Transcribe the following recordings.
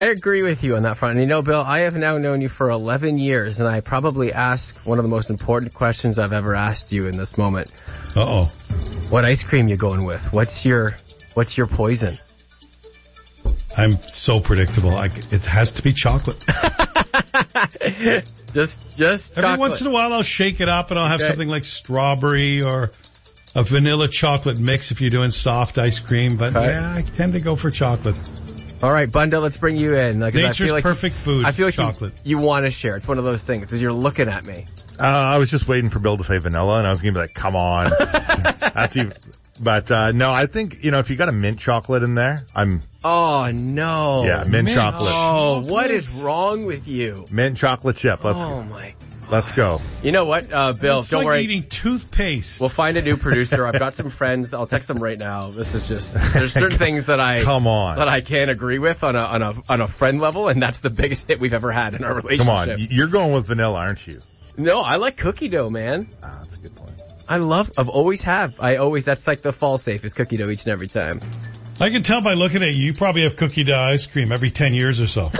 I agree with you on that front. And Bill, I have now known you for 11 years, and I probably ask one of the most important questions I've ever asked you in this moment. Uh-oh. What ice cream you going with? What's your poison? I'm so predictable. It has to be chocolate. just Every once in a while I'll shake it up and I'll have something like strawberry or a vanilla chocolate mix if you're doing soft ice cream. But I tend to go for chocolate. All right, Bunda, let's bring you in. Nature's perfect food. I feel like chocolate. You want to share. It's one of those things because you're looking at me. I was just waiting for Bill to say vanilla, and I was going to be like, come on. That's even. But no, I think, if you got a mint chocolate in there, Oh, no. Yeah, mint chocolate. Oh, what is wrong with you? Mint chocolate chip. Let's go. You know what, Bill, it's don't like worry. Eating toothpaste. We'll find a new producer. I've got some friends. I'll text them right now. This is there's certain things that I can't agree with on a friend level, and that's the biggest hit we've ever had in our relationship. Come on. You're going with vanilla, aren't you? No, I like cookie dough, man. That's a good point. I've always have. That's like the fall safe is cookie dough each and every time. I can tell by looking at you, you probably have cookie dough ice cream every 10 years or so.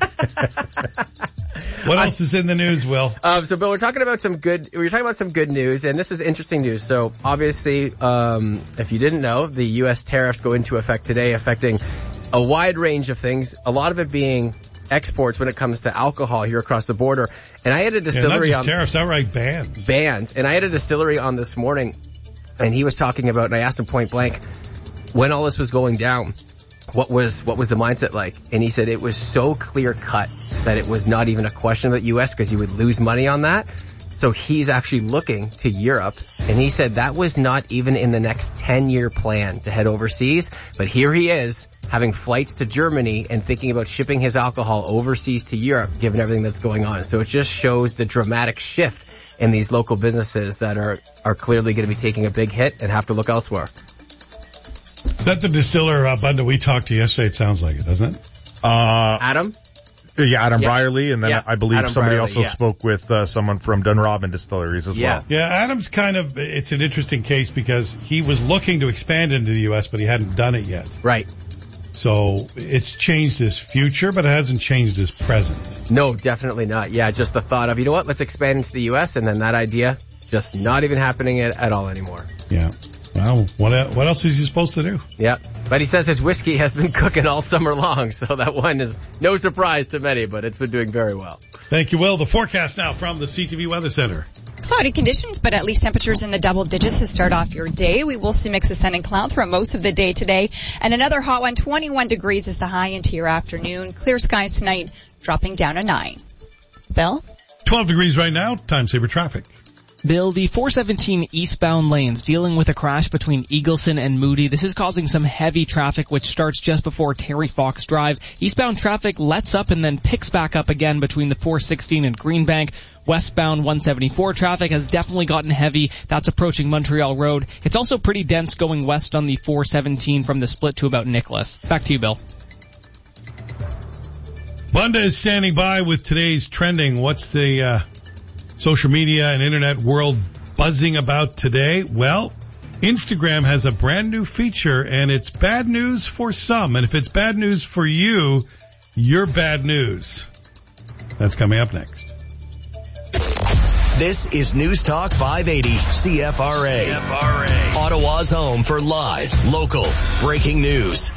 What else is in the news, Will? So Bill, we're talking about some good news, and this is interesting news. So obviously, if you didn't know, the U.S. tariffs go into effect today, affecting a wide range of things, a lot of it being exports when it comes to alcohol here across the border. And I had a distillery not just tariffs, outright bans. Bans. And I had a distillery on this morning, and he was talking about, and I asked him point blank, when all this was going down, what was the mindset like? And he said it was so clear cut that it was not even a question of the U.S. because you would lose money on that. So he's actually looking to Europe, and he said that was not even in the next 10-year plan to head overseas. But here he is having flights to Germany and thinking about shipping his alcohol overseas to Europe, given everything that's going on. So it just shows the dramatic shift in these local businesses that are clearly going to be taking a big hit and have to look elsewhere. Is that the distiller, Bunda, we talked to yesterday? It sounds like it, doesn't it? Adam? Yeah, Adam Brierly, and then I believe Adam somebody Brierly, also spoke with someone from Dunrobin Distilleries as well. Yeah, Adam's it's an interesting case because he was looking to expand into the U.S., but he hadn't done it yet. Right. So it's changed his future, but it hasn't changed his present. No, definitely not. Yeah, just the thought of, let's expand into the U.S., and then that idea just not even happening at all anymore. Yeah. Well, what else is he supposed to do? Yeah, but he says his whiskey has been cooking all summer long, so that one is no surprise to many, but it's been doing very well. Thank you, Will. The forecast now from the CTV Weather Center. Cloudy conditions, but at least temperatures in the double digits to start off your day. We will see mix of sun and cloud throughout most of the day today. And another hot one, 21 degrees is the high into your afternoon. Clear skies tonight, dropping down to 9. Bill? 12 degrees right now. Time saver traffic. Bill, the 417 eastbound lanes dealing with a crash between Eagleson and Moody. This is causing some heavy traffic, which starts just before Terry Fox Drive. Eastbound traffic lets up and then picks back up again between the 416 and Greenbank. Westbound 174 traffic has definitely gotten heavy. That's approaching Montreal Road. It's also pretty dense going west on the 417 from the split to about Nicholas. Back to you, Bill. Bunda is standing by with today's trending. What's the social media and internet world buzzing about today? Well, Instagram has a brand new feature, and it's bad news for some. And if it's bad news for you, you're bad news. That's coming up next. This is News Talk 580 CFRA. Ottawa's home for live, local, breaking news.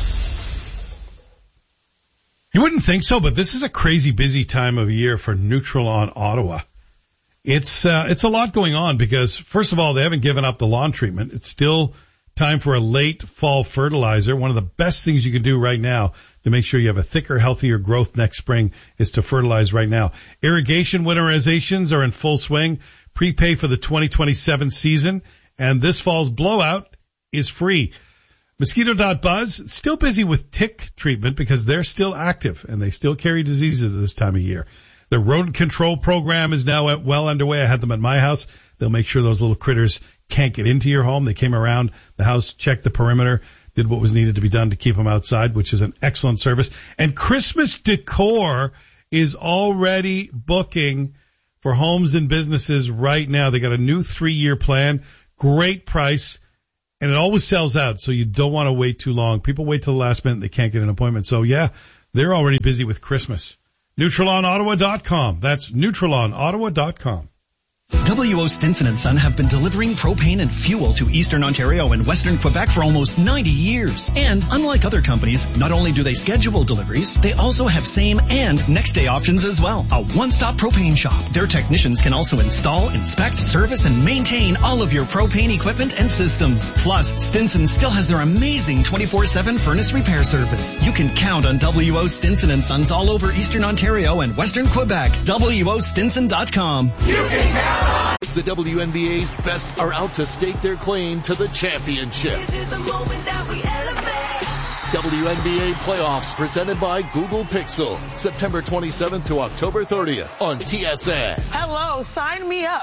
You wouldn't think so, but this is a crazy busy time of year for Neutral on Ottawa. It's a lot going on because, first of all, they haven't given up the lawn treatment. It's still time for a late fall fertilizer. One of the best things you can do right now to make sure you have a thicker, healthier growth next spring is to fertilize right now. Irrigation winterizations are in full swing. Prepay for the 2027 season, and this fall's blowout is free. Mosquito.buzz, still busy with tick treatment because they're still active and they still carry diseases at this time of year. The rodent control program is now well underway. I had them at my house. They'll make sure those little critters can't get into your home. They came around the house, checked the perimeter, did what was needed to be done to keep them outside, which is an excellent service. And Christmas decor is already booking for homes and businesses right now. They got a new 3-year plan, great price, and it always sells out, so you don't want to wait too long. People wait till the last minute, they can't get an appointment. So yeah, They're already busy with Christmas. NeutralonOttawa.com. That's NeutralonOttawa.com. W.O. Stinson & Son have been delivering propane and fuel to Eastern Ontario and Western Quebec for almost 90 years. And unlike other companies, not only do they schedule deliveries, they also have same and next day options as well. A one-stop propane shop. Their technicians can also install, inspect, service, and maintain all of your propane equipment and systems. Plus, Stinson still has their amazing 24/7 furnace repair service. You can count on W.O. Stinson & Sons all over Eastern Ontario and Western Quebec. WOStinson.com. You can count. The WNBA's best are out to stake their claim to the championship. This is the moment that we elevate. WNBA playoffs presented by Google Pixel. September 27th to October 30th on TSN. Hello, sign me up.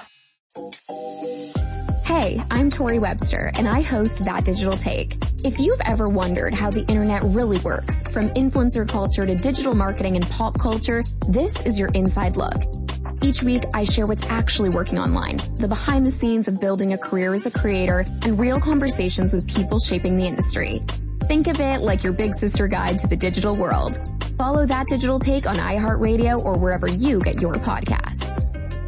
Hey, I'm Tori Webster, and I host That Digital Take. If you've ever wondered how the internet really works, from influencer culture to digital marketing and pop culture, this is your inside look. Each week, I share what's actually working online, the behind the scenes of building a career as a creator, and real conversations with people shaping the industry. Think of it like your big sister guide to the digital world. Follow That Digital Take on iHeartRadio or wherever you get your podcasts.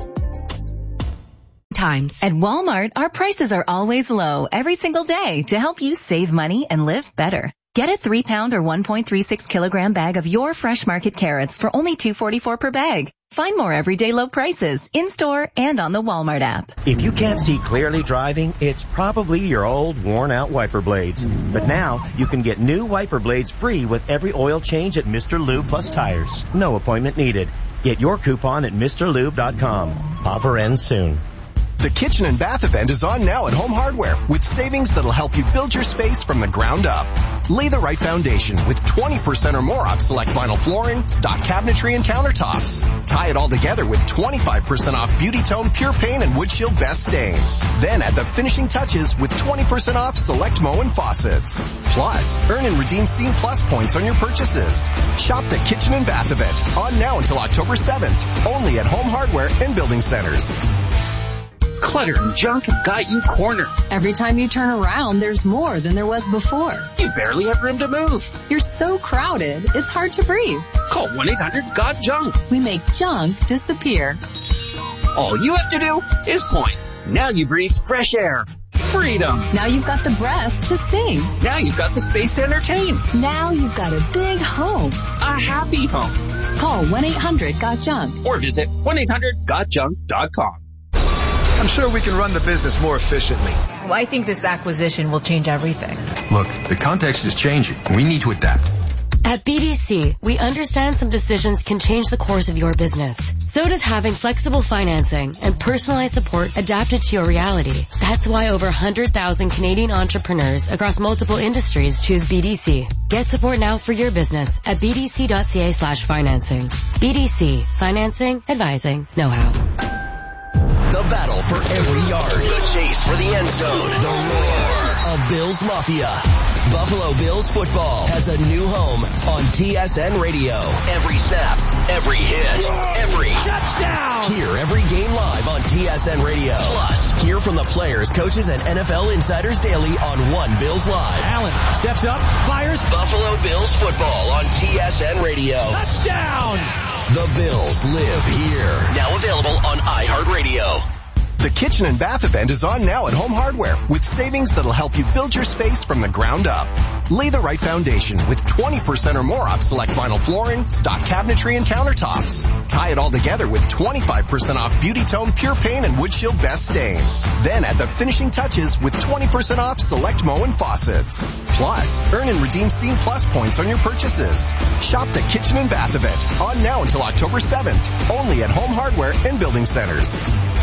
Times. At Walmart, our prices are always low every single day to help you save money and live better. Get a 3-pound or 1.36 kilogram bag of your fresh market carrots for only $2.44 per bag. Find more everyday low prices in-store and on the Walmart app. If you can't see clearly driving, it's probably your old worn-out wiper blades. But now, you can get new wiper blades free with every oil change at Mr. Lube Plus Tires. No appointment needed. Get your coupon at MrLube.com. Offer ends soon. The Kitchen and Bath event is on now at Home Hardware with savings that'll help you build your space from the ground up. Lay the right foundation with 20% or more off select vinyl flooring, stock cabinetry, and countertops. Tie it all together with 25% off Beauty Tone Pure Paint and Wood Shield Best Stain. Then add the finishing touches with 20% off select Moen faucets. Plus, earn and redeem Scene Plus points on your purchases. Shop the Kitchen and Bath event on now until October 7th. Only at Home Hardware and Building Centers. Clutter and junk have got you cornered. Every time you turn around, there's more than there was before. You barely have room to move. You're so crowded, it's hard to breathe. Call 1-800-GOT-JUNK. We make junk disappear. All you have to do is point. Now you breathe fresh air. Freedom. Now you've got the breath to sing. Now you've got the space to entertain. Now you've got a big home. A happy home. Call 1-800-GOT-JUNK. Or visit 1-800-GOTJUNK.com. I'm sure we can run the business more efficiently. Well, I think this acquisition will change everything. Look, the context is changing. We need to adapt. At BDC, we understand some decisions can change the course of your business. So does having flexible financing and personalized support adapted to your reality. That's why over 100,000 Canadian entrepreneurs across multiple industries choose BDC. Get support now for your business at bdc.ca/financing. BDC. Financing, advising, know-how. The battle for every yard. The chase for the end zone. The roar of Bills Mafia. Buffalo Bills football has a new home on TSN Radio. Every snap, every hit, every touchdown. Hear every game live on TSN Radio. Plus, hear from the players, coaches, and NFL insiders daily on One Bills Live. Allen steps up, fires. Buffalo Bills football on TSN Radio. Touchdown. The Bills live here. Now available on iHeartRadio. The Kitchen and Bath event is on now at Home Hardware with savings that'll help you build your space from the ground up. Lay the right foundation with 20% or more off select vinyl flooring, stock cabinetry, and countertops. Tie it all together with 25% off Beauty Tone Pure Paint and Wood Shield Best Stain. Then add the finishing touches with 20% off select Moen faucets. Plus, earn and redeem Scene Plus points on your purchases. Shop the Kitchen and Bath event on now until October 7th. Only at Home Hardware and Building Centers.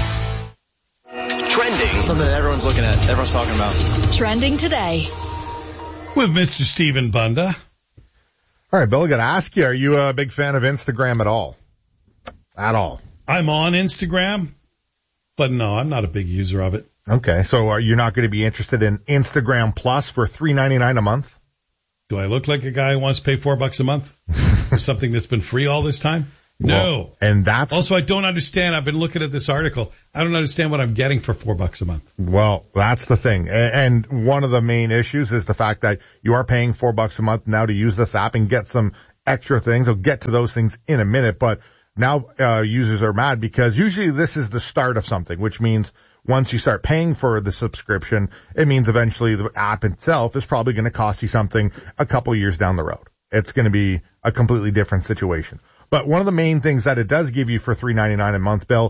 Trending. Something that everyone's looking at, everyone's talking about. Trending today. With Mr. Stephen Bunda. All right, Bill, I got to ask you, are you a big fan of Instagram at all? At all? I'm on Instagram, but no, I'm not a big user of it. Okay, so are you not going to be interested in Instagram Plus for $3.99 a month? Do I look like a guy who wants to pay $4 a month for something that's been free all this time? No. Well, and that's also, I don't understand. I've been looking at this article. I don't understand what I'm getting for $4 a month. Well, that's the thing. And one of the main issues is the fact that you are paying $4 a month now to use this app and get some extra things. I'll get to those things in a minute, but now users are mad because usually this is the start of something, which means once you start paying for the subscription, it means eventually the app itself is probably going to cost you something a couple years down the road. It's going to be a completely different situation. But one of the main things that it does give you for $3.99 a month, Bill,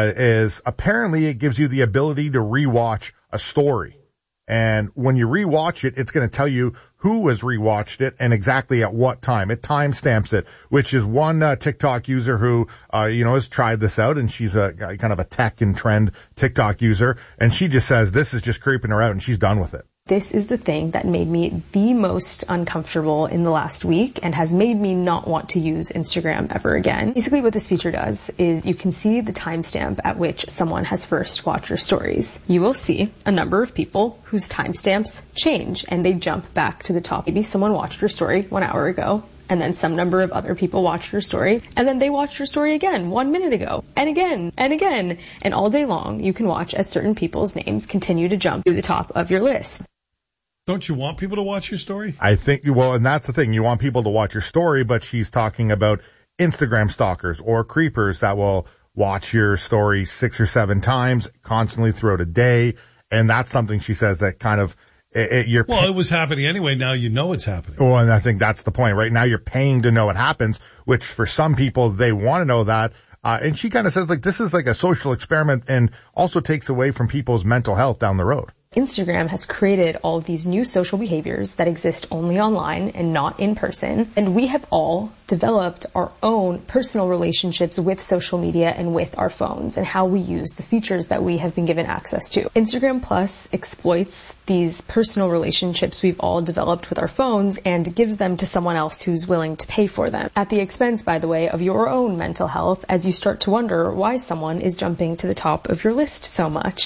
is apparently it gives you the ability to rewatch a story. And when you rewatch it, it's going to tell you who has rewatched it and exactly at what time. It timestamps it, which is one TikTok user who, has tried this out, and she's a kind of a tech and trend TikTok user, and she just says this is just creeping her out, and she's done with it. This is the thing that made me the most uncomfortable in the last week and has made me not want to use Instagram ever again. Basically what this feature does is you can see the timestamp at which someone has first watched your stories. You will see a number of people whose timestamps change and they jump back to the top. Maybe someone watched your story 1 hour ago, and then some number of other people watched your story, and then they watched your story again 1 minute ago, and again, and again. And all day long, you can watch as certain people's names continue to jump to the top of your list. Don't you want people to watch your story? I think, well, and that's the thing. You want people to watch your story, but she's talking about Instagram stalkers or creepers that will watch your story 6 or 7 times constantly throughout a day. And that's something she says that kind of, it was happening anyway. Now you know it's happening. Well, and I think that's the point. Right now you're paying to know it happens, which for some people, they want to know that. And she kind of says, like, this is like a social experiment and also takes away from people's mental health down the road. Instagram has created all of these new social behaviors that exist only online and not in person. And we have all developed our own personal relationships with social media and with our phones and how we use the features that we have been given access to. Instagram Plus exploits these personal relationships we've all developed with our phones and gives them to someone else who's willing to pay for them. At the expense, by the way, of your own mental health as you start to wonder why someone is jumping to the top of your list so much.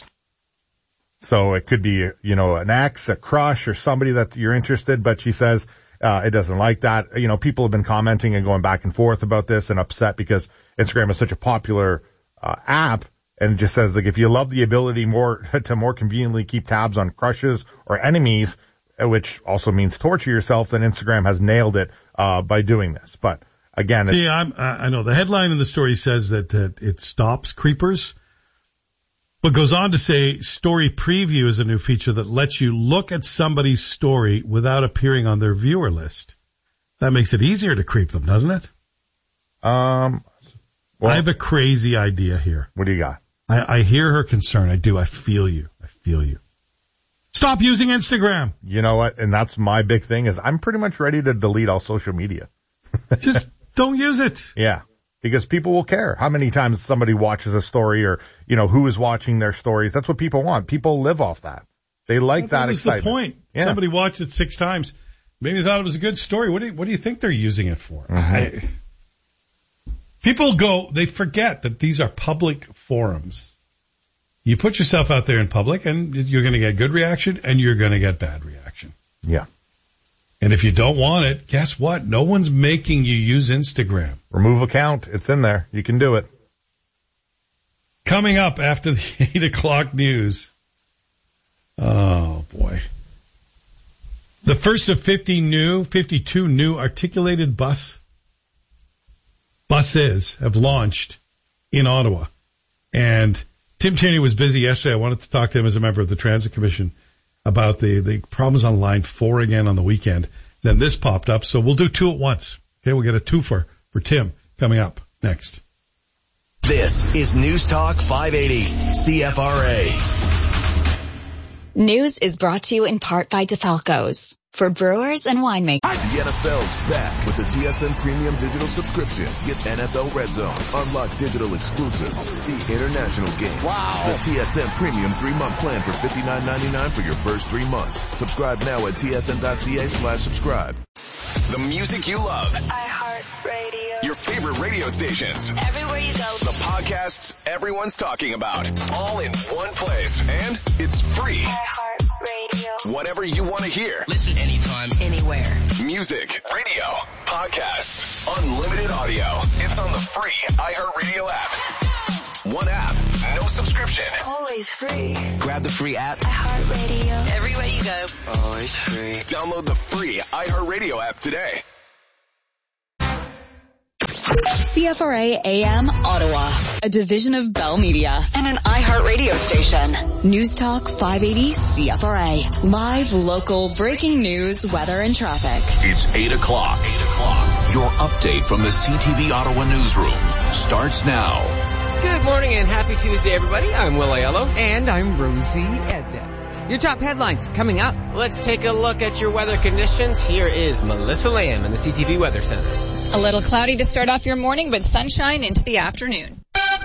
So it could be, an ex, a crush, or somebody that you're interested, but she says it doesn't like that. People have been commenting and going back and forth about this and upset because Instagram is such a popular app, and it just says, like, if you love the ability to more conveniently keep tabs on crushes or enemies, which also means torture yourself, then Instagram has nailed it by doing this. But again, I know the headline in the story says that it stops creepers. But goes on to say story preview is a new feature that lets you look at somebody's story without appearing on their viewer list. That makes it easier to creep them, doesn't it? I have a crazy idea here. What do you got? I hear her concern. I do. I feel you. Stop using Instagram. You know what? And that's my big thing is I'm pretty much ready to delete all social media. Just don't use it. Yeah. Because people will care how many times somebody watches a story or, who is watching their stories. That's what people want. People live off that. They like that excitement. That's the point. Yeah. Somebody watched it 6 times. Maybe thought it was a good story. What do you think they're using it for? Mm-hmm. People they forget that these are public forums. You put yourself out there in public and you're going to get good reaction and you're going to get bad reaction. Yeah. And if you don't want it, guess what? No one's making you use Instagram. Remove account. It's in there. You can do it. Coming up after the 8 o'clock news. Oh, boy. The first of 52 new articulated buses have launched in Ottawa. And Tim Tierney was busy yesterday. I wanted to talk to him as a member of the Transit Commission about the problems on line 4 again on the weekend. Then this popped up, so we'll do 2 at once. Okay, we'll get a twofer for Tim coming up next. This is News Talk 580, CFRA. News is brought to you in part by DeFalco's. For brewers and winemakers. The NFL's back with the TSN Premium Digital Subscription. Get NFL Red Zone, unlock digital exclusives, see international games. Wow. The TSN Premium 3-month plan for $59.99 for your first 3 months. Subscribe now at tsn.ca/subscribe. The music you love. iHeartRadio. Your favorite radio stations. Everywhere you go. The podcasts everyone's talking about. All in one place. And it's free. iHeartRadio. Whatever you want to hear. Listen anytime, anywhere. Music, radio, podcasts, unlimited audio. It's on the free iHeartRadio app. One app, no subscription. Always free. Grab the free app. iHeartRadio. Everywhere you go. Always free. Download the free iHeartRadio app today. CFRA AM Ottawa, a division of Bell Media and an iHeartRadio station. News Talk 580 CFRA. Live, local, breaking news, weather, and traffic. It's 8 o'clock. Your update from the CTV Ottawa newsroom starts now. Good morning and happy Tuesday, everybody. I'm Will Aiello. And I'm Rosie Edna. Your top headlines coming up. Let's take a look at your weather conditions. Here is Melissa Lamb in the CTV Weather Center. A little cloudy to start off your morning, but sunshine into the afternoon.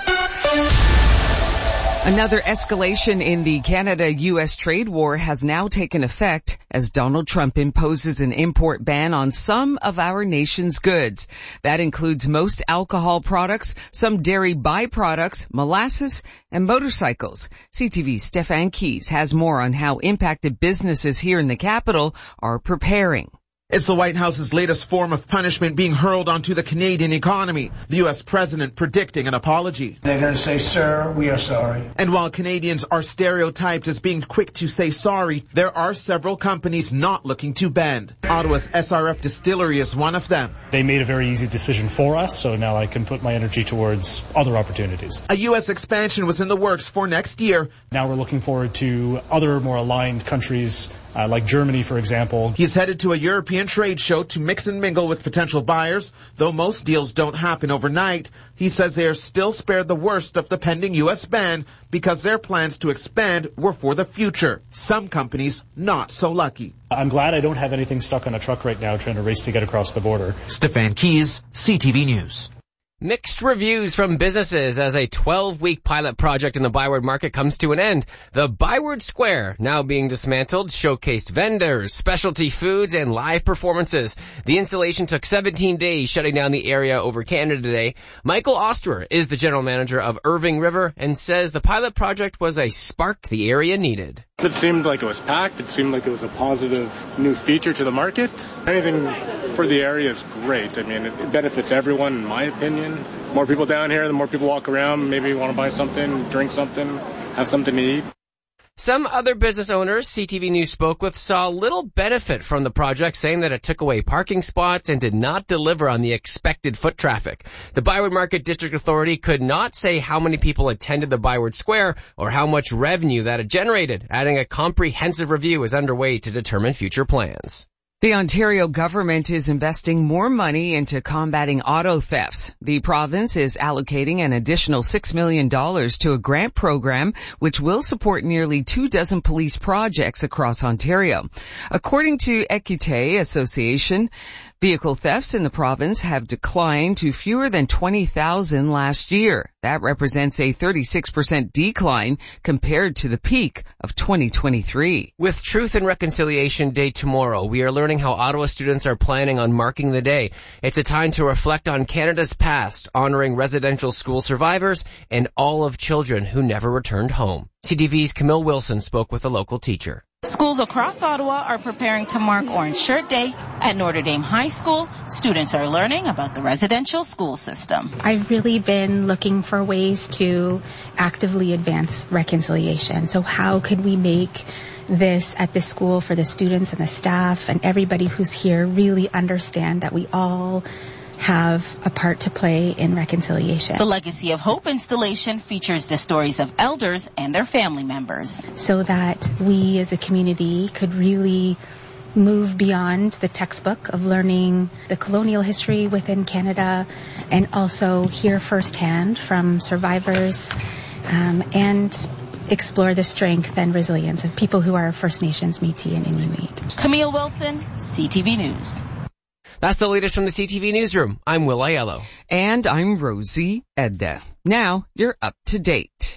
Another escalation in the Canada-U.S. trade war has now taken effect as Donald Trump imposes an import ban on some of our nation's goods. That includes most alcohol products, some dairy byproducts, molasses, and motorcycles. CTV's Stefan Keys has more on how impacted businesses here in the capital are preparing. It's the White House's latest form of punishment being hurled onto the Canadian economy. The U.S. president predicting an apology. They're going to say, sir, we are sorry. And while Canadians are stereotyped as being quick to say sorry, there are several companies not looking to bend. Ottawa's SRF Distillery is one of them. They made a very easy decision for us, so now I can put my energy towards other opportunities. A U.S. expansion was in the works for next year. Now we're looking forward to other more aligned countries, like Germany, for example. He's headed to a European trade show to mix and mingle with potential buyers. Though most deals don't happen overnight, he says they are still spared the worst of the pending U.S. ban because their plans to expand were for the future. Some companies not so lucky. I'm glad I don't have anything stuck on a truck right now trying to race to get across the border. Stefan Keys, CTV News. Mixed reviews from businesses as a 12-week pilot project in the Byward Market comes to an end. The Byward Square, now being dismantled, showcased vendors, specialty foods, and live performances. The installation took 17 days, shutting down the area over Canada Day. Michael Osterer is the general manager of Irving River and says the pilot project was a spark the area needed. It seemed like it was packed. It seemed like it was a positive new feature to the market. Anything for the area is great. I mean, it benefits everyone, in my opinion. More people down here, the more people walk around, maybe want to buy something, drink something, have something to eat. Some other business owners CTV News spoke with saw little benefit from the project, saying that it took away parking spots and did not deliver on the expected foot traffic. The Byward Market District Authority could not say how many people attended the Byward Square or how much revenue that it generated, adding a comprehensive review is underway to determine future plans. The Ontario government is investing more money into combating auto thefts. The province is allocating an additional $6 million to a grant program which will support nearly 24 police projects across Ontario. According to Equité Association, vehicle thefts in the province have declined to fewer than 20,000 last year. That represents a 36% decline compared to the peak of 2023. With Truth and Reconciliation Day tomorrow, we are learning how Ottawa students are planning on marking the day. It's a time to reflect on Canada's past, honoring residential school survivors and all of children who never returned home. CTV's Camille Wilson spoke with a local teacher. Schools across Ottawa are preparing to mark Orange Shirt Day. At Notre Dame High School, students are learning about the residential school system. I've really been looking for ways to actively advance reconciliation. So how could we make this at the school for the students and the staff and everybody who's here really understand that we all have a part to play in reconciliation. The Legacy of Hope installation features the stories of elders and their family members. So that we as a community could really move beyond the textbook of learning the colonial history within Canada and also hear firsthand from survivors and explore the strength and resilience of people who are First Nations, Métis, and Inuit. Camille Wilson, CTV News. That's the latest from the CTV Newsroom. I'm Will Aiello. And I'm Rosie Edda. Now you're up to date.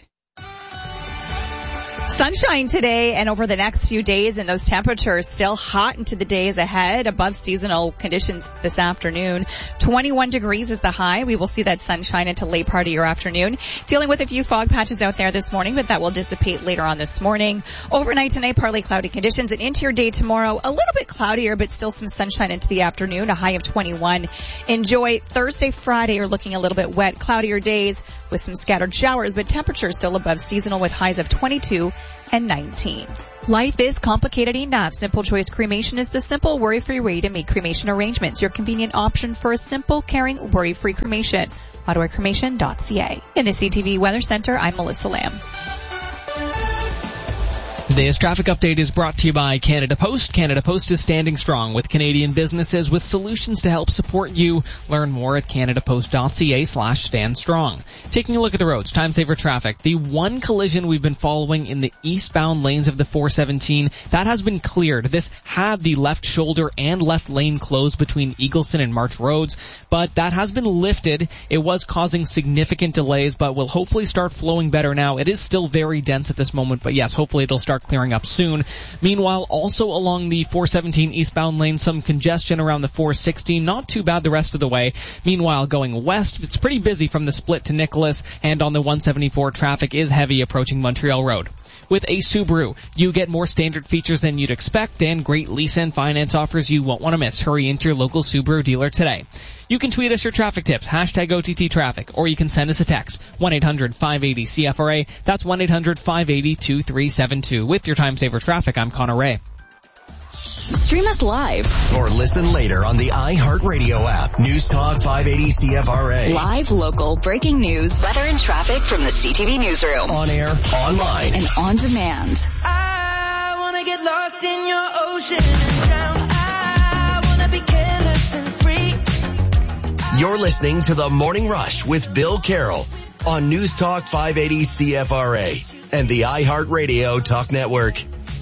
Sunshine today and over the next few days, and those temperatures still hot into the days ahead, above seasonal conditions this afternoon. 21 degrees is the high. We will see that sunshine until late part of your afternoon. Dealing with a few fog patches out there this morning, but that will dissipate later on this morning. Overnight tonight, partly cloudy conditions, and into your day tomorrow, a little bit cloudier, but still some sunshine into the afternoon, a high of 21. Enjoy Thursday, Friday are looking a little bit wet, cloudier days with some scattered showers, but temperatures still above seasonal with highs of 22 and 19. Life is complicated enough. Simple Choice Cremation is the simple, worry-free way to make cremation arrangements. Your convenient option for a simple, caring, worry-free cremation. OttawaCremation.ca. In the CTV Weather Center, I'm Melissa Lamb. Today's traffic update is brought to you by Canada Post. Canada Post is standing strong with Canadian businesses with solutions to help support you. Learn more at canadapost.ca/standstrong. Taking a look at the roads, time saver traffic. The one collision we've been following in the eastbound lanes of the 417, that has been cleared. This had the left shoulder and left lane closed between Eagleston and March Roads, but that has been lifted. It was causing significant delays, but will hopefully start flowing better now. It is still very dense at this moment, but yes, hopefully it'll start clearing up soon. Meanwhile, also along the 417 eastbound lane, some congestion around the 416. Not too bad the rest of the way. Meanwhile, going west, it's pretty busy from the split to Nicholas, and on the 174, traffic is heavy approaching Montreal Road. With a Subaru, you get more standard features than you'd expect, and great lease and finance offers you won't want to miss. Hurry into your local Subaru dealer today. You can tweet us your traffic tips, hashtag OTT traffic, or you can send us a text, 1-800-580-CFRA. That's 1-800-580-2372. With your time saver traffic, I'm Connor Ray. Stream us live or listen later on the iHeartRadio app. News Talk 580 CFRA. Live, local, breaking news, weather and traffic from the CTV newsroom. On air, online, and on demand. I want to get lost in your ocean and drown. I want to be careless and free. You're listening to The Morning Rush with Bill Carroll on News Talk 580 CFRA and the iHeartRadio Talk Network.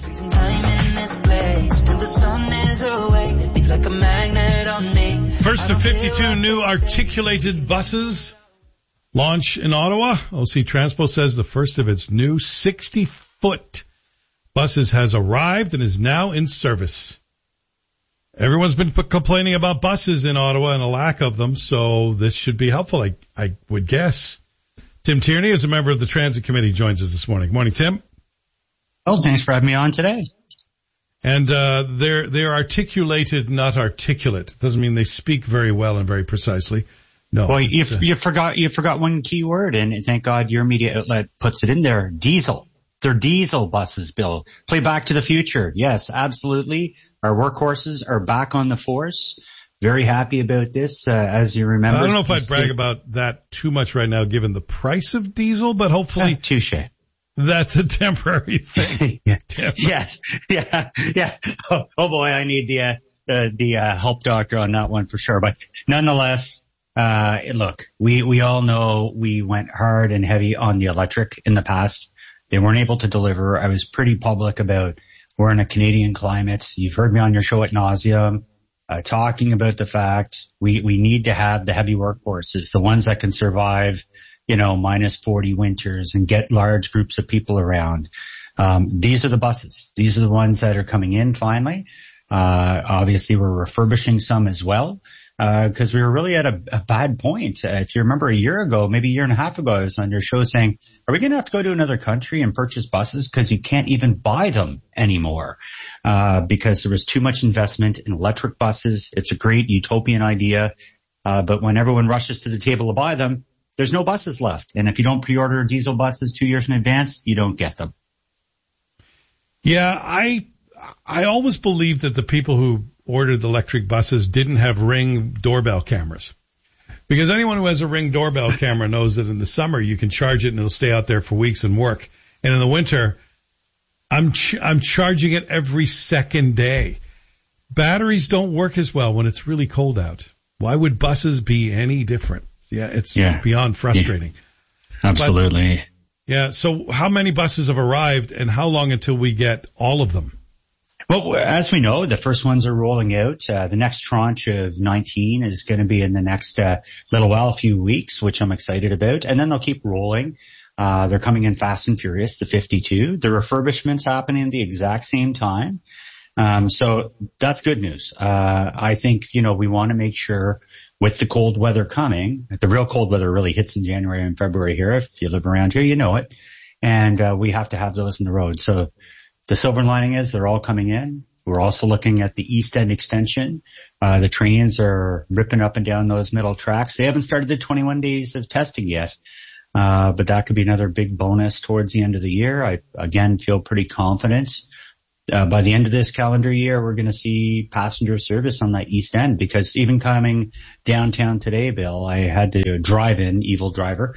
First of 52 new articulated buses launch in Ottawa. OC Transpo says the first of its new 60-foot buses has arrived and is now in service. Everyone's been complaining about buses in Ottawa and a lack of them, so this should be helpful, I would guess. Tim Tierney, as a member of the Transit Committee, joins us this morning. Good morning, Tim. Well, thanks for having me on today. And they're articulated, not articulate. Doesn't mean they speak very well and very precisely. No. Well, you forgot one key word, and thank God your media outlet puts it in there. Diesel. They're diesel buses, Bill. Play Back to the Future. Yes, absolutely. Our workhorses are back on the force. Very happy about this. As you remember, I don't know if I'd brag about that too much right now, given the price of diesel, but hopefully. Touche. That's a temporary thing. Yes. Yeah. Oh boy, I need the help doctor on that one for sure. But nonetheless, look, we all know we went hard and heavy on the electric in the past. They weren't able to deliver. I was pretty public about we're in a Canadian climate. You've heard me on your show ad nauseum, talking about the fact we need to have the heavy workforces, the ones that can survive, minus 40 winters and get large groups of people around. These are the buses. These are the ones that are coming in finally. Obviously we're refurbishing some as well, because we were really at a bad point. If you remember a year ago, maybe a year and a half ago, I was on your show saying, are we going to have to go to another country and purchase buses? Because you can't even buy them anymore, because there was too much investment in electric buses. It's a great utopian idea. But when everyone rushes to the table to buy them, there's no buses left. And if you don't pre-order diesel buses 2 years in advance, you don't get them. Yeah, I always believed that the people who ordered electric buses didn't have Ring doorbell cameras. Because anyone who has a Ring doorbell camera knows that in the summer you can charge it and it'll stay out there for weeks and work. And in the winter, I'm charging it every second day. Batteries don't work as well when it's really cold out. Why would buses be any different? Yeah, it's beyond frustrating. Yeah, absolutely. So how many buses have arrived and how long until we get all of them? Well, as we know, the first ones are rolling out. The next tranche of 19 is going to be in the next little while, a few weeks, which I'm excited about. And then they'll keep rolling. They're coming in fast and furious, the 52. The refurbishment's happening at the exact same time. So that's good news. I think, we want to make sure with the cold weather coming, the real cold weather really hits in January and February here. If you live around here, you know it. And we have to have those in the road. So the silver lining is they're all coming in. We're also looking at the East End extension. The trains are ripping up and down those middle tracks. They haven't started the 21 days of testing yet. But that could be another big bonus towards the end of the year. I, again, feel pretty confident. By the end of this calendar year, we're going to see passenger service on that east end, because even coming downtown today, Bill, I had to drive in, evil driver.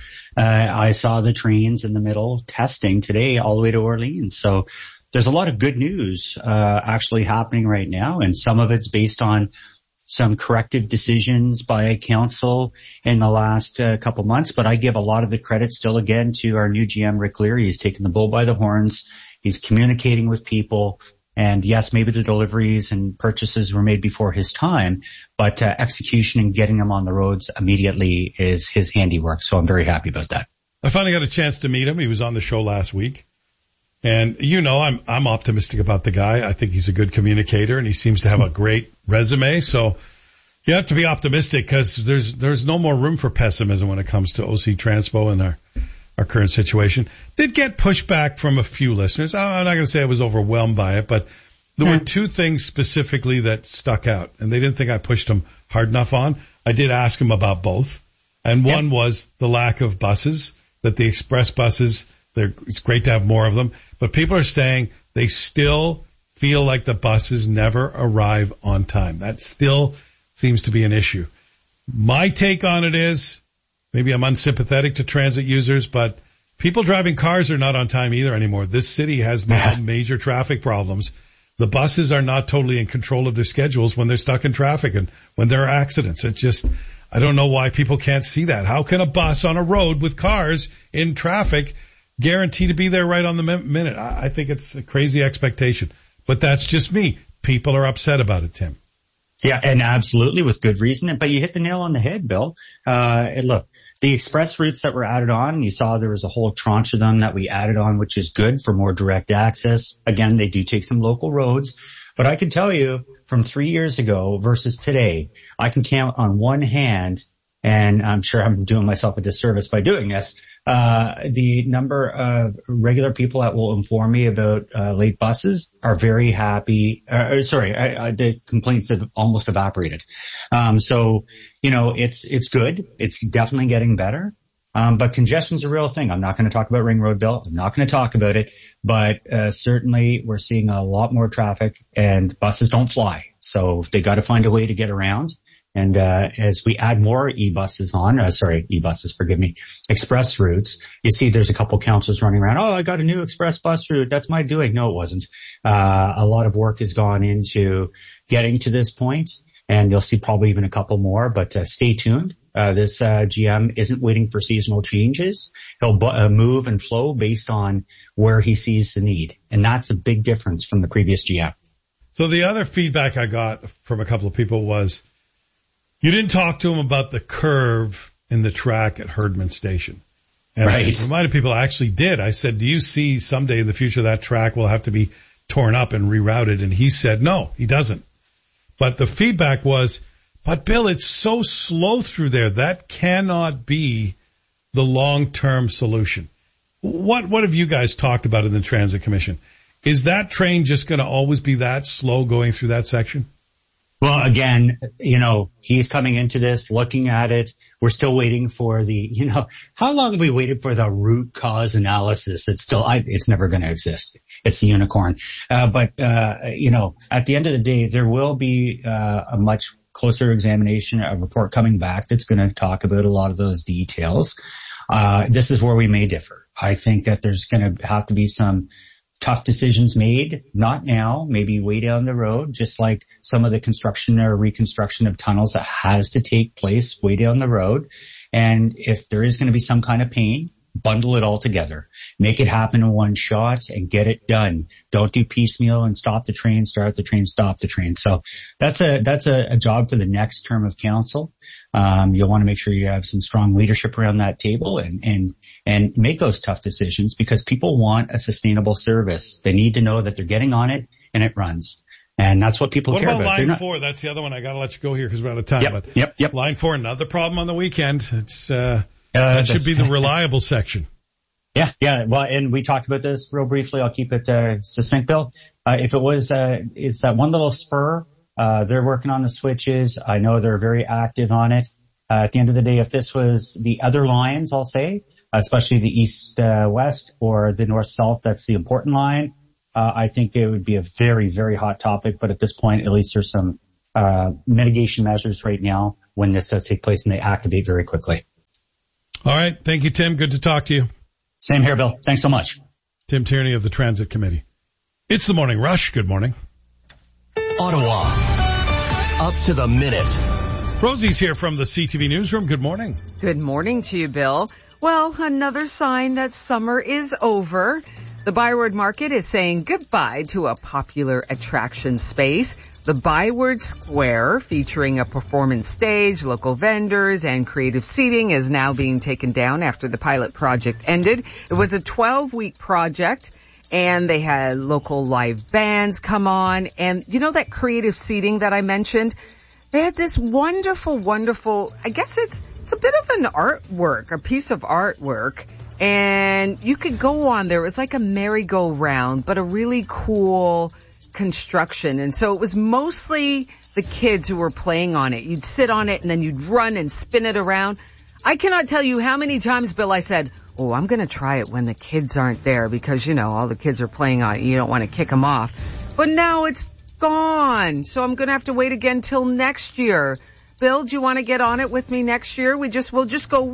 I saw the trains in the middle testing today all the way to Orleans. So there's a lot of good news, actually happening right now. And some of it's based on some corrective decisions by council in the last couple months. But I give a lot of the credit still again to our new GM, Rick Leary. He's taken the bull by the horns. He's communicating with people. And yes, maybe the deliveries and purchases were made before his time, but execution and getting them on the roads immediately is his handiwork. So I'm very happy about that. I finally got a chance to meet him. He was on the show last week. And I'm optimistic about the guy. I think he's a good communicator and he seems to have a great resume. So you have to be optimistic, because there's no more room for pessimism when it comes to OC Transpo and our current situation. Did get pushback from a few listeners. I'm not going to say I was overwhelmed by it, but there were two things specifically that stuck out, and they didn't think I pushed them hard enough on. I did ask them about both. And one was the lack of buses, that the express buses, it's great to have more of them, but people are saying they still feel like the buses never arrive on time. That still seems to be an issue. My take on it is, maybe I'm unsympathetic to transit users, but people driving cars are not on time either anymore. This city has now major traffic problems. The buses are not totally in control of their schedules when they're stuck in traffic and when there are accidents. It just, I don't know why people can't see that. How can a bus on a road with cars in traffic guarantee to be there right on the minute? I think it's a crazy expectation, but that's just me. People are upset about it, Tim. Yeah, and absolutely with good reason. But you hit the nail on the head, Bill. And look, the express routes that were added on, you saw there was a whole tranche of them that we added on, which is good for more direct access. Again, they do take some local roads. But I can tell you from 3 years ago versus today, I can count on one hand, and I'm sure I'm doing myself a disservice by doing this, the number of regular people that will inform me about late buses are very happy. The complaints have almost evaporated. So, it's good. It's definitely getting better. But congestion's a real thing. I'm not going to talk about Ring Road, Bill. I'm not going to talk about it. But certainly we're seeing a lot more traffic, and buses don't fly. So they got to find a way to get around. And as we add more express routes, you see there's a couple councils running around. Oh, I got a new express bus route. That's my doing. No, it wasn't. A lot of work has gone into getting to this point, and you'll see probably even a couple more, but stay tuned. This GM isn't waiting for seasonal changes. He'll move and flow based on where he sees the need. And that's a big difference from the previous GM. So the other feedback I got from a couple of people was, you didn't talk to him about the curve in the track at Herdman Station. And right. I reminded people I actually did. I said, do you see someday in the future that track will have to be torn up and rerouted? And he said, no, he doesn't. But the feedback was, but Bill, it's so slow through there. That cannot be the long-term solution. What have you guys talked about in the Transit Commission? Is that train just going to always be that slow going through that section? Well, again, he's coming into this, looking at it. We're still waiting for how long have we waited for the root cause analysis? It's never going to exist. It's the unicorn. But at the end of the day, there will be a much closer examination, a report coming back that's going to talk about a lot of those details. This is where we may differ. I think that there's going to have to be some tough decisions made, not now, maybe way down the road, just like some of the construction or reconstruction of tunnels that has to take place way down the road. And if there is going to be some kind of pain, bundle it all together. Make it happen in one shot and get it done. Don't do piecemeal and stop the train, start the train, stop the train. So that's a job for the next term of council. You'll want to make sure you have some strong leadership around that table and make those tough decisions, because people want a sustainable service. They need to know that they're getting on it and it runs. And that's what people care about. What about Line 4? That's the other one. I got to let you go here because we're out of time. Yep. Line 4, another problem on the weekend. It's that should be the reliable section. Yeah. Well, and we talked about this real briefly. I'll keep it succinct, Bill. If it was, it's that one little spur. They're working on the switches. I know they're very active on it. At the end of the day, if this was the other lines, I'll say, especially the east-west or the north-south. That's the important line. I think it would be a very, very hot topic, but at this point, at least there's some mitigation measures right now when this does take place, and they activate very quickly. All right. Thank you, Tim. Good to talk to you. Same here, Bill. Thanks so much. Tim Tierney of the Transit Committee. It's the Morning Rush. Good morning. Ottawa. Up to the minute. Rosie's here from the CTV Newsroom. Good morning. Good morning to you, Bill. Well, another sign that summer is over. The Byward Market is saying goodbye to a popular attraction space. The Byward Square, featuring a performance stage, local vendors, and creative seating, is now being taken down after the pilot project ended. It was a 12-week project, and they had local live bands come on. And you know that creative seating that I mentioned? They had this wonderful, I guess it's a bit of an artwork, a piece of artwork. And you could go on there. It was like a merry-go-round, but a really cool construction. And so it was mostly the kids who were playing on it. You'd sit on it and then you'd run and spin it around. I cannot tell you how many times, Bill, I said, oh, I'm going to try it when the kids aren't there because, you know, all the kids are playing on it. You don't want to kick them off. But now it's gone. So I'm going to have to wait again till next year. Bill, do you want to get on it with me next year? We'll just go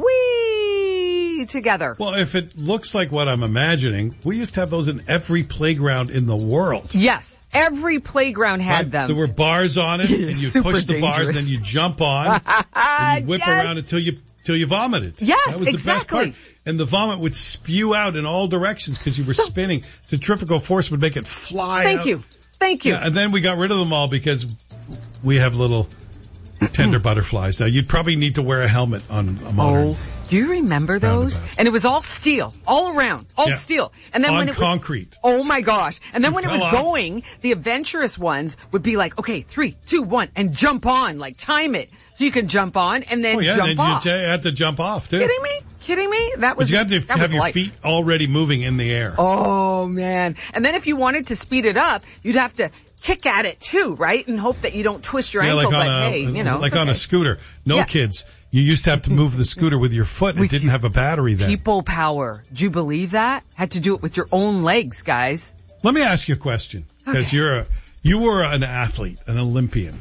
wee together. Well, if it looks like what I'm imagining, we used to have those in every playground in the world. Yes. Every playground had them. There were bars on it, and you push the bars, and then you jump on, and you whip around until you vomited. Yes, that was the best part. And the vomit would spew out in all directions because you were spinning. Centrifugal force would make it fly out. Thank you. Yeah, and then we got rid of them all because we have little tender butterflies. Now, you'd probably need to wear a helmet on a modern. Oh, do you remember those? And it was all steel, all around, steel. And then on when it concrete. Oh my gosh. And then when it was going, the adventurous ones would be like, okay, 3, 2, 1, and jump on, like time it. So you can jump on and then jump off. You had to jump off too. Kidding me? That was, you had to have your feet already moving in the air. Oh man. And then if you wanted to speed it up, you'd have to kick at it too, right? And hope that you don't twist your ankle, like on a scooter. Kids. You used to have to move the scooter with your foot. It didn't have a battery then. People power. Do you believe that? Had to do it with your own legs, guys. Let me ask you a question. Because you were an athlete, an Olympian.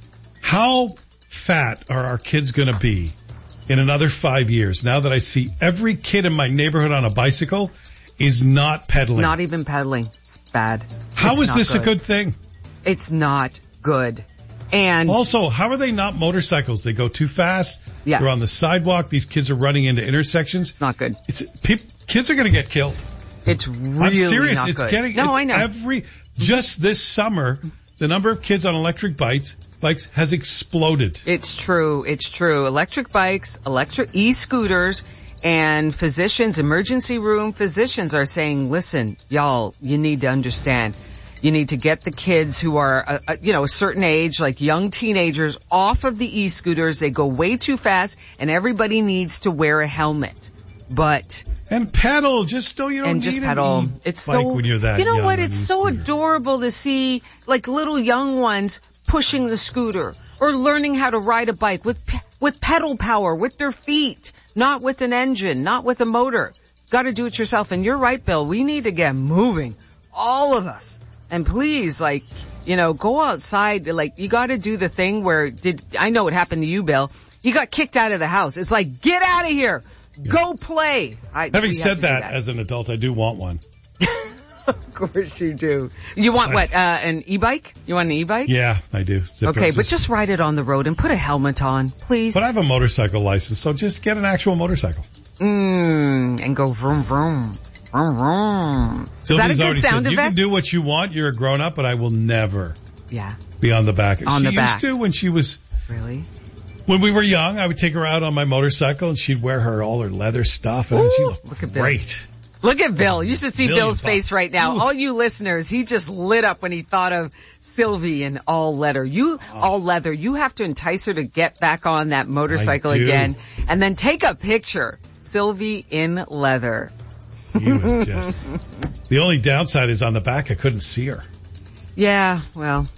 How fat are our kids going to be in another 5 years now that I see every kid in my neighborhood on a bicycle is not pedaling? Not even pedaling. It's bad. How is this a good thing? It's not good. And also, how are they not motorcycles? They go too fast. Yes. They're on the sidewalk. These kids are running into intersections. Not good. Kids are going to get killed. It's really I'm serious. Not it's good. getting. I know. Just this summer, the number of kids on electric bikes has exploded. It's true. Electric bikes, electric e-scooters, and physicians, emergency room physicians are saying, listen, y'all, you need to understand. You need to get the kids who are, a certain age, like young teenagers, off of the e-scooters. They go way too fast, and everybody needs to wear a helmet. And pedal, just pedal. It's so, when you're that you know young what? It's so adorable to see, like, little young ones pushing the scooter or learning how to ride a bike with pedal power, with their feet, not with an engine, not with a motor. Got to do it yourself. And you're right, Bill. We need to get moving. All of us. And please, go outside. You got to do the thing where I know what happened to you, Bill. You got kicked out of the house. It's like, get out of here. Yeah. Go play. Having said that, as an adult, I do want one. Of course you do. You want what? An e-bike? You want an e-bike? Yeah, I do. Okay, but just ride it on the road and put a helmet on, please. But I have a motorcycle license, so just get an actual motorcycle. And go vroom, vroom. Vroom, vroom. Is that a good sound effect? You can do what you want. You're a grown-up, but I will never be on the back. She used to when she was... Really? When we were young, I would take her out on my motorcycle, and she'd wear all her leather stuff, and she looked great. Look at Bill. You should see Bill's face right now. Ooh. All you listeners, he just lit up when he thought of Sylvie in all leather. All leather. You have to entice her to get back on that motorcycle again, and then take a picture. Sylvie in leather. He was just... The only downside is on the back, I couldn't see her. Yeah, well...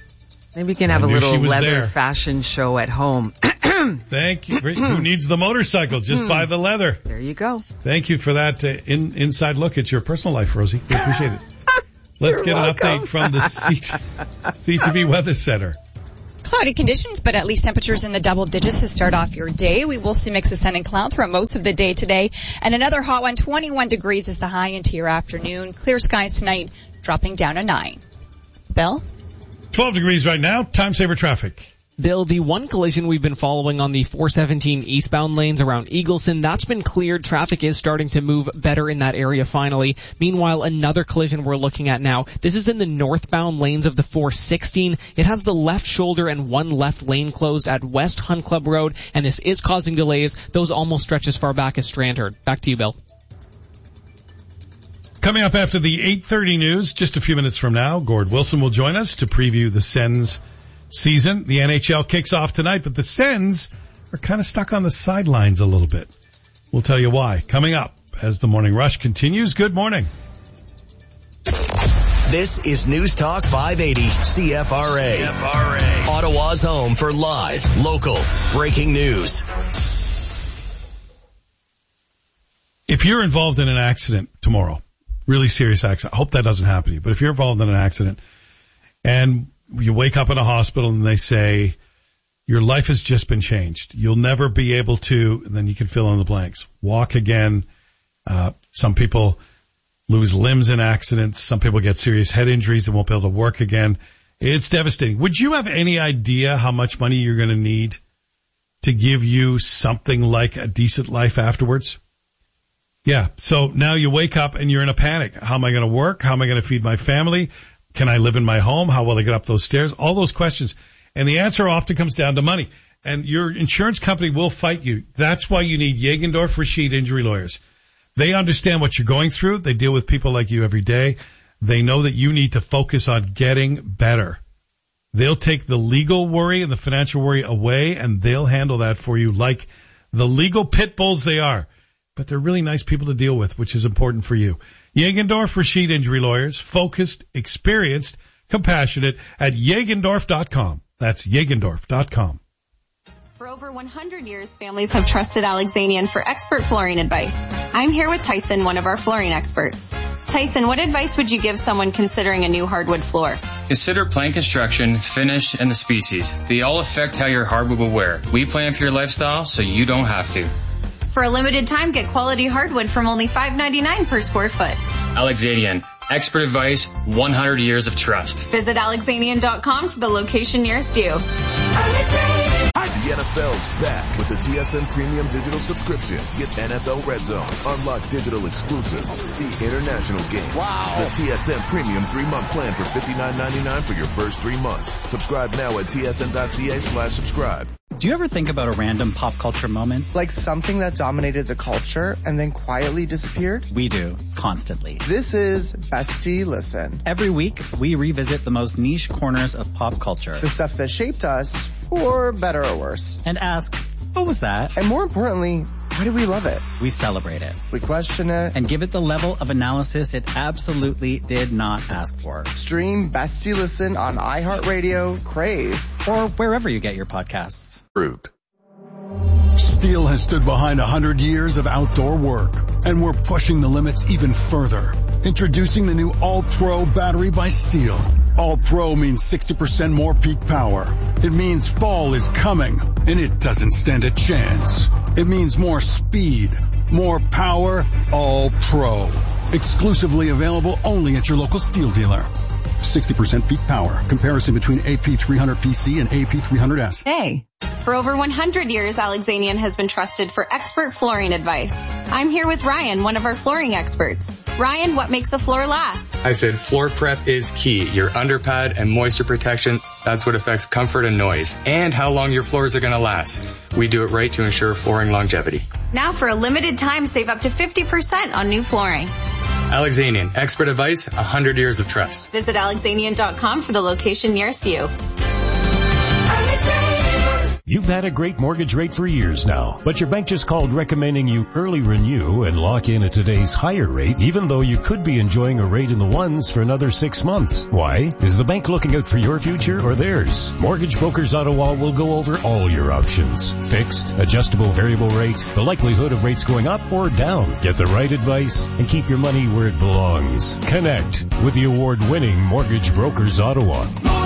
Maybe you can have a little leather fashion show at home. Thank you. Who needs the motorcycle? Just buy the leather. There you go. Thank you for that inside look at your personal life, Rosie. We appreciate it. Let's get an update from the CTV Weather Center. Cloudy conditions, but at least temperatures in the double digits to start off your day. We will see mixed sun and cloud throughout most of the day today. And another hot one, 21 degrees is the high into your afternoon. Clear skies tonight, dropping down to 9. Bill? 12 degrees right now. Time saver traffic. Bill, the one collision we've been following on the 417 eastbound lanes around Eagleson, that's been cleared. Traffic is starting to move better in that area finally. Meanwhile, another collision we're looking at now. This is in the northbound lanes of the 416. It has the left shoulder and one left lane closed at West Hunt Club Road, and this is causing delays. Those almost stretch as far back as Strandherd. Back to you, Bill. Coming up after the 8:30 news, just a few minutes from now, Gord Wilson will join us to preview the Sens season. The NHL kicks off tonight, but the Sens are kind of stuck on the sidelines a little bit. We'll tell you why. Coming up as the Morning Rush continues. Good morning. This is News Talk 580 CFRA. Ottawa's home for live, local, breaking news. If you're involved in an accident tomorrow, really serious accident, I hope that doesn't happen to you, but if you're involved in an accident and you wake up in a hospital and they say, your life has just been changed. You'll never be able to, and then you can fill in the blanks, walk again. Some people lose limbs in accidents. Some people get serious head injuries and won't be able to work again. It's devastating. Would you have any idea how much money you're going to need to give you something like a decent life afterwards? Yeah. So now you wake up and you're in a panic. How am I going to work? How am I going to feed my family? Can I live in my home? How will I get up those stairs? All those questions. And the answer often comes down to money. And your insurance company will fight you. That's why you need Jagendorf Rashid injury lawyers. They understand what you're going through. They deal with people like you every day. They know that you need to focus on getting better. They'll take the legal worry and the financial worry away, and they'll handle that for you like the legal pit bulls they are. But they're really nice people to deal with, which is important for you. Jagendorf Rashid injury lawyers, focused, experienced, compassionate at Jagendorf.com. That's Jagendorf.com. For over 100 years, families have trusted Alexanian for expert flooring advice. I'm here with Tyson, one of our flooring experts. Tyson, what advice would you give someone considering a new hardwood floor? Consider plan construction, finish, and the species. They all affect how your hardwood will wear. We plan for your lifestyle so you don't have to. For a limited time, get quality hardwood from only $5.99 per square foot. Alexanian. Expert advice, 100 years of trust. Visit Alexanian.com for the location nearest you. The NFL's back with the TSN Premium Digital subscription. Get NFL Red Zone, unlock digital exclusives, see international games. Wow. The TSN Premium 3-month plan for $59.99 for your first 3 months. Subscribe now at tsn.ca/subscribe. Do you ever think about a random pop culture moment? Like something that dominated the culture and then quietly disappeared? We do, constantly. This is Bestie Listen. Every week, we revisit the most niche corners of pop culture. The stuff that shaped us, for better or worse. And ask, what was that? And more importantly, why do we love it? We celebrate it. We question it. And give it the level of analysis it absolutely did not ask for. Stream Bestie Listen on iHeartRadio, Crave, or wherever you get your podcasts. Approved. Steel has stood behind 100 years of outdoor work, and we're pushing the limits even further. Introducing the new All-Pro battery by Steel. All-Pro means 60% more peak power. It means fall is coming, and it doesn't stand a chance. It means more speed, more power, All-Pro. Exclusively available only at your local Steel dealer. 60% peak power. Comparison between AP300PC and AP300S. Hey. For over 100 years, Alexanian has been trusted for expert flooring advice. I'm here with Ryan, one of our flooring experts. Ryan, what makes a floor last? I said floor prep is key. Your underpad and moisture protection, that's what affects comfort and noise, and how long your floors are going to last. We do it right to ensure flooring longevity. Now for a limited time, save up to 50% on new flooring. Alexanian, expert advice, 100 years of trust. Visit Alexanian.com for the location nearest you. You've had a great mortgage rate for years now, but your bank just called recommending you early renew and lock in at today's higher rate, even though you could be enjoying a rate in the ones for another 6 months. Why? Is the bank looking out for your future or theirs? Mortgage Brokers Ottawa will go over all your options. Fixed, adjustable variable rate, the likelihood of rates going up or down. Get the right advice and keep your money where it belongs. Connect with the award-winning Mortgage Brokers Ottawa.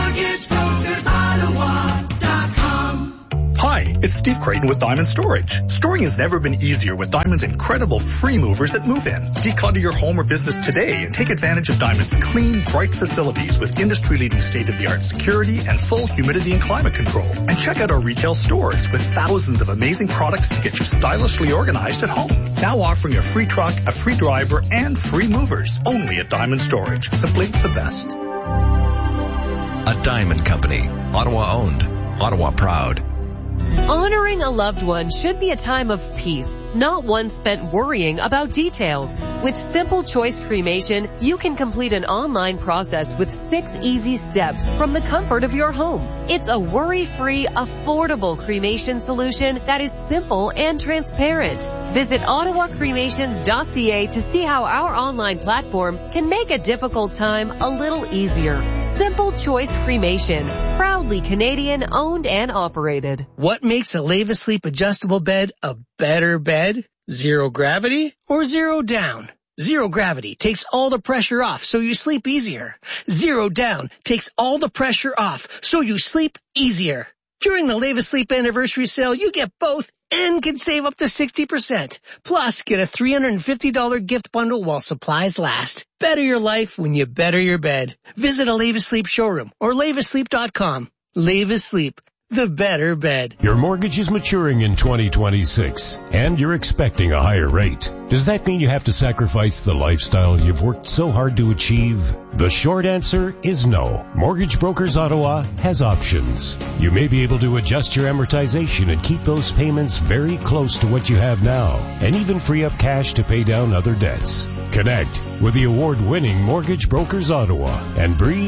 MortgageBrokersOttawa.com. Hi, it's Steve Creighton with Diamond Storage. Storing has never been easier with Diamond's incredible free movers at Move In. Declutter your home or business today and take advantage of Diamond's clean, bright facilities with industry-leading state-of-the-art security and full humidity and climate control. And check out our retail stores with thousands of amazing products to get you stylishly organized at home. Now offering a free truck, a free driver, and free movers. Only at Diamond Storage. Simply the best. A Diamond Company. Ottawa owned. Ottawa proud. Honoring a loved one should be a time of peace, not one spent worrying about details. With Simple Choice Cremation, you can complete an online process with 6 easy steps from the comfort of your home. It's a worry-free, affordable cremation solution that is simple and transparent. Visit ottawacremations.ca to see how our online platform can make a difficult time a little easier. Simple Choice Cremation, proudly Canadian owned and operated. What makes a Leva-Sleep adjustable bed a better bed? Zero gravity or zero down? Zero gravity takes all the pressure off so you sleep easier. Zero down takes all the pressure off so you sleep easier. During the Leva-Sleep anniversary sale, you get both and can save up to 60%. Plus, get a $350 gift bundle while supplies last. Better your life when you better your bed. Visit a Leva-Sleep showroom or levasleep.com. Leva-Sleep, the better bed. Your mortgage is maturing in 2026, and you're expecting a higher rate. Does that mean you have to sacrifice the lifestyle you've worked so hard to achieve? The short answer is no. Mortgage Brokers Ottawa has options. You may be able to adjust your amortization and keep those payments very close to what you have now, and even free up cash to pay down other debts. Connect with the award-winning Mortgage Brokers Ottawa and breathe